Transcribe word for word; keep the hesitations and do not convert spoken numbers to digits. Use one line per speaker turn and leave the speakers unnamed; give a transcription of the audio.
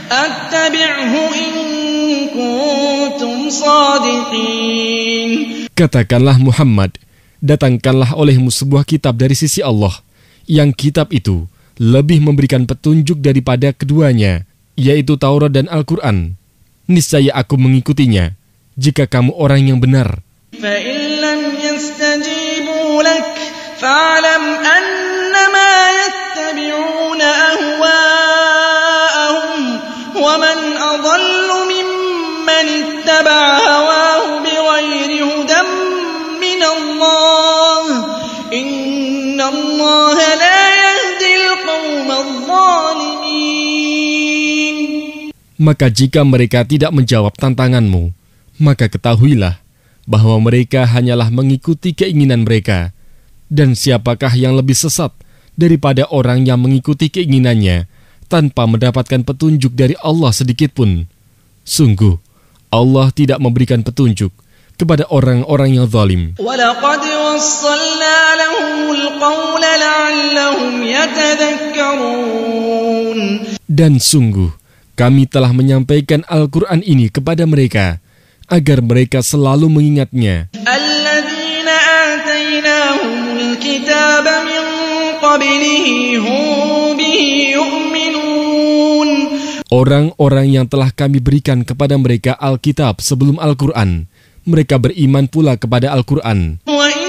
attabi'hu in kuntum shadiqin.
Katakanlah Muhammad, datangkanlah olehmu sebuah kitab dari sisi Allah, yang kitab itu lebih memberikan petunjuk daripada keduanya, yaitu Taurat dan Al-Quran. Niscaya aku mengikutinya, jika kamu orang yang benar.
فَإِن لَّمْ يَسْتَجِيبُوا لَكَ فَاعْلَمْ أَنَّمَا يَتَّبِعُونَ أَهْوَاءَهُمْ وَمَنْ أَضَلُّ مِمَّنِ اتَّبَعَ هَوَاهُ بِغَيْرِ هُدًى مِّنَ اللَّهِ إِنَّ اللَّهَ لَا يَهْدِي الْقَوْمَ الظَّالِمِينَ.
Maka jika mereka tidak menjawab tantanganmu, maka ketahuilah bahwa mereka hanyalah mengikuti keinginan mereka. Dan siapakah yang lebih sesat daripada orang yang mengikuti keinginannya tanpa mendapatkan petunjuk dari Allah sedikitpun? Sungguh, Allah tidak memberikan petunjuk kepada orang-orang yang zalim.
وَلَقَدْ وَصَّلْنَا لَهُمُ الْقَوْلَ لَعَلَّهُمْ يَتَذَكَّرُونَ.
Dan sungguh, kami telah menyampaikan Al-Quran ini kepada mereka, agar mereka selalu mengingatnya.
الَّذِينَ آتَيْنَاهُمُ الْكِتَابَ مِنْ قَبْلِهِ هُمْ بِهِ يُؤْمِنُونَ.
Orang-orang yang telah kami berikan kepada mereka Alkitab sebelum Al-Quran, mereka beriman pula kepada Al-Quran.